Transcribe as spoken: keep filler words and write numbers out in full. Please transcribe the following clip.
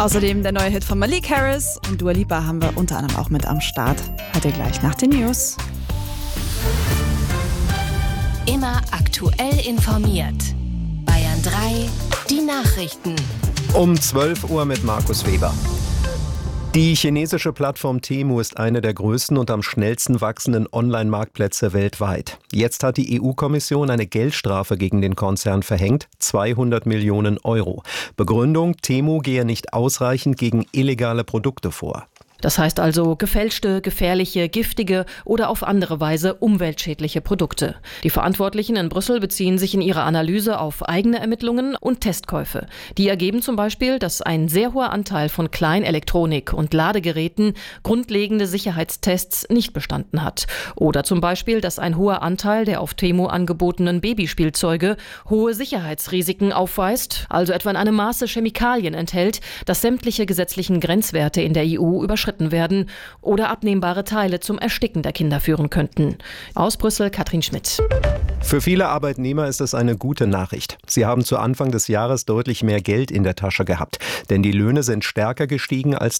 Außerdem der neue Hit von Malik Harris und Dua Lipa haben wir unter anderem auch mit am Start. Hört ihr gleich nach den News. Immer aktuell informiert. Bayern drei, die Nachrichten. Um zwölf Uhr mit Markus Weber. Die chinesische Plattform Temu ist eine der größten und am schnellsten wachsenden Online-Marktplätze weltweit. Jetzt hat die E U-Kommission eine Geldstrafe gegen den Konzern verhängt, zweihundert Millionen Euro. Begründung: Temu gehe nicht ausreichend gegen illegale Produkte vor. Das heißt also gefälschte, gefährliche, giftige oder auf andere Weise umweltschädliche Produkte. Die Verantwortlichen in Brüssel beziehen sich in ihrer Analyse auf eigene Ermittlungen und Testkäufe. Die ergeben zum Beispiel, dass ein sehr hoher Anteil von Kleinelektronik und Ladegeräten grundlegende Sicherheitstests nicht bestanden hat. Oder zum Beispiel, dass ein hoher Anteil der auf Temu angebotenen Babyspielzeuge hohe Sicherheitsrisiken aufweist, also etwa in einem Maße Chemikalien enthält, das sämtliche gesetzlichen Grenzwerte in der E U überschritten werden oder abnehmbare Teile zum Ersticken der Kinder führen könnten. Aus Brüssel, Katrin Schmidt. Für viele Arbeitnehmer ist es eine gute Nachricht. Sie haben zu Anfang des Jahres deutlich mehr Geld in der Tasche gehabt, denn die Löhne sind stärker gestiegen als